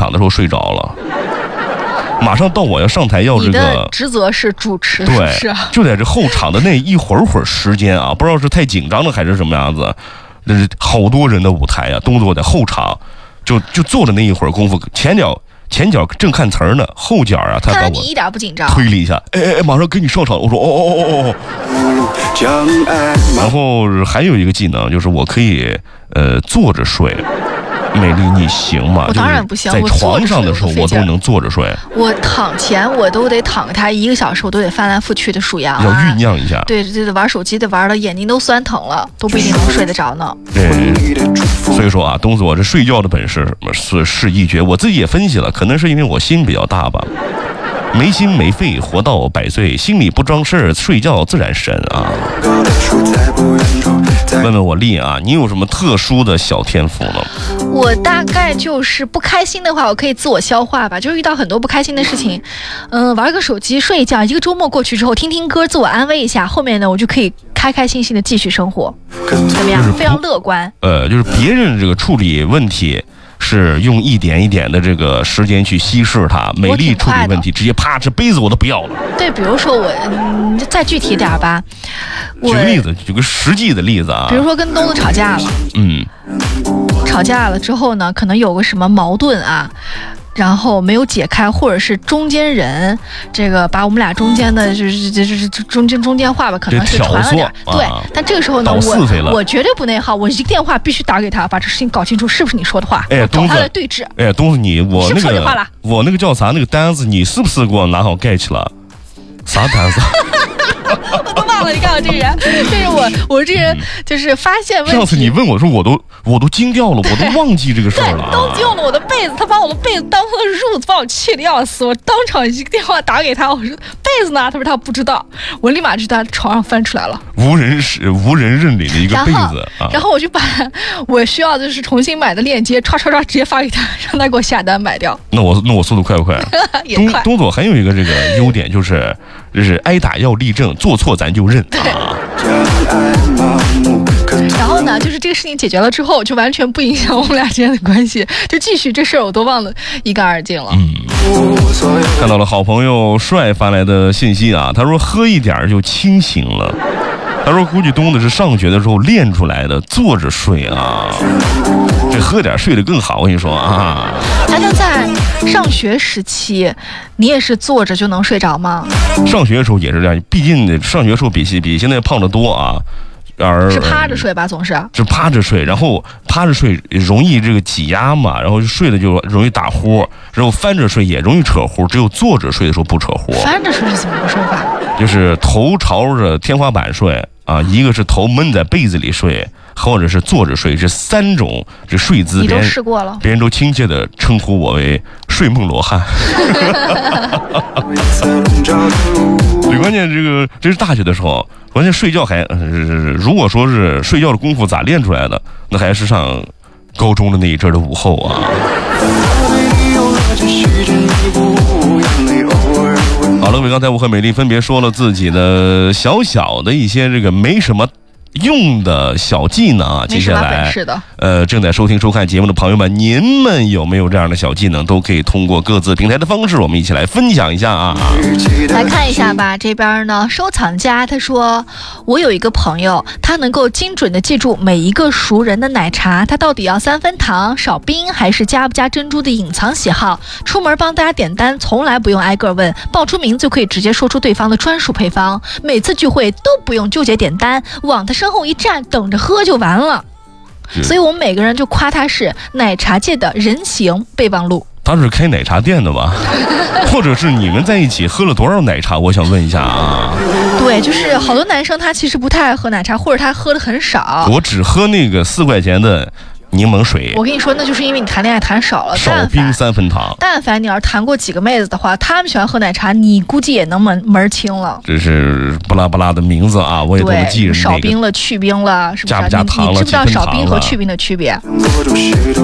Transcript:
场的时候睡着了。马上到我要上台要这个， 你的职责是主持， 对， 是不是？ 就在这后场的那一会儿时间啊，不知道是太紧张了还是什么样子，那是好多人的舞台啊，东子我在后场就坐的那一会儿功夫，前脚正看词儿呢，后脚啊他把我看来你一点不紧张， 推了一下，哎，马上给你上场。我说哦。然后还有一个技能就是我可以坐着睡。美丽，你行吗？ 我当然不行， 在床上的时候我都能坐着睡。 我躺前我都得躺他1个小时，我都得翻来覆去的数羊， 要酝酿一下。 对，玩手机的玩的眼睛都酸疼了，都不一定能睡得着呢。 对，所以说啊，东子我这睡觉的本事是一绝。我自己也分析了，可能是因为我心比较大吧。没心没肺，活到100岁，心里不装事儿，睡觉自然神啊。问问我丽啊，你有什么特殊的小天赋呢？ 我大概就是不开心的话，我可以自我消化吧，就是遇到很多不开心的事情，玩个手机，睡一觉，一个周末过去之后，听听歌，自我安慰一下，后面呢，我就可以开开心心的继续生活，怎么样？非常乐观。 就是别人这个处理问题。是用一点一点的这个时间去稀释它，美丽处理问题直接啪，这杯子我都不要了。 对，比如说我，再具体点吧。 举个例子，举个实际的例子啊。 比如说跟东子吵架了，吵架了之后呢，可能有个什么矛盾啊。然后没有解开，或者是中间人这个把我们俩中间的就是中间话吧，可能是传了点，对。但这个时候呢，我绝对不内耗，我一个电话必须打给他，把这事情搞清楚是不是你说的话，找他来对峙。 哎，东子我那个我那个叫啥那个单子，你是不是给我拿好盖起了？啥单子？ 我都忘了，你看我这个人，就是我这人就是发现问题。 上次你问我说，我都惊掉了，我都忘记这个事儿了。 都用了我的被子，他把我的被子当成了褥子，把我气得要死。我当场一个电话打给他，我说被子呢？他说他不知道，我立马就在床上翻出来了， 无人认领的一个被子啊。 然后我就把我需要的就是重新买的链接唰直接发给他，让他给我下单买掉。 那我速度快不快？ 也快。 东左还有一个这个优点就是挨打要立正，做错咱就认。 然后呢，就是这个事情解决了之后，就完全不影响我们俩之间的关系，就继续这事儿我都忘了一干二净了。 看到了好朋友帅发来的信息啊，他说喝一点就清醒了。他说估计东子是上学的时候练出来的，坐着睡啊。这喝点睡得更好，我跟你说啊。 大家在上学时期，你也是坐着就能睡着吗？ 上学的时候也是这样，毕竟上学的时候比现在胖得多啊。 是趴着睡吧，总是就趴着睡，然后趴着睡容易这个挤压嘛，然后睡的就容易打呼，然后翻着睡也容易扯呼，只有坐着睡的时候不扯呼。 翻着睡是怎么个说法？ 就是头朝着天花板睡啊，一个是头闷在被子里睡，或者是坐着睡，这3种这睡姿， 你都试过了， 别人都亲切的称呼我为睡梦罗汉。最关键这是大学的时候，关键睡觉还如果说是睡觉的功夫咋练出来的，那还是上高中的那一阵的午后啊。好了，刚才我和美丽分别说了自己的小的一些这个没什么用的小技能啊，接下来正在收听收看节目的朋友们，您们有没有这样的小技能？都可以通过各自平台的方式，我们一起来分享一下啊。 来看一下吧，这边呢，收藏家他说，我有一个朋友，他能够精准的记住每一个熟人的奶茶，他到底要3分糖、少冰还是加不加珍珠的隐藏喜好。出门帮大家点单，从来不用挨个问，报出名字就可以直接说出对方的专属配方。每次聚会都不用纠结点单，往他身后一站，等着喝就完了。所以我们每个人就夸他是奶茶界的人形备忘录。 他是开奶茶店的吧？或者是你们在一起喝了多少奶茶？我想问一下啊。 对，就是好多男生他其实不太爱喝奶茶，或者他喝的很少。 我只喝那个4块钱的柠檬水。 我跟你说，那就是因为你谈恋爱谈少了， 少冰3分糖。 但凡你要是谈过几个妹子的话，她们喜欢喝奶茶，你估计也能门清了。 这是巴拉巴拉的名字啊，我也都不记着。 少冰了、去冰了，是不是？ 加不加糖了？ 你知不知道少冰和去冰的区别？